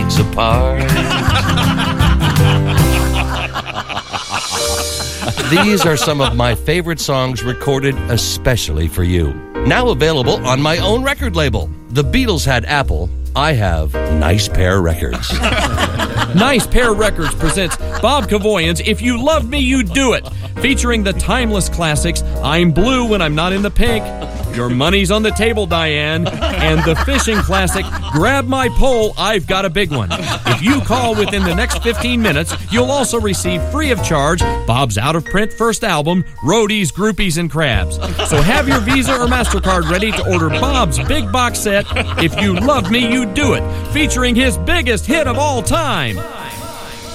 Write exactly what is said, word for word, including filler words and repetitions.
leagues apart. These are some of my favorite songs recorded especially for you. Now available on my own record label. The Beatles had Apple. I have Nice Pair Records. Nice Pair Records presents Bob Kevoian's If You Love Me, You Do It, featuring the timeless classics I'm Blue When I'm Not in the Pink, Your Money's on the Table, Diane, and the fishing classic Grab My Pole, I've Got a Big One. If you call within the next fifteen minutes, you'll also receive free of charge Bob's out-of-print first album, Roadies, Groupies, and Crabs. So have your Visa or MasterCard ready to order Bob's big box set, If You Love Me, You Do It, featuring his biggest hit of all time,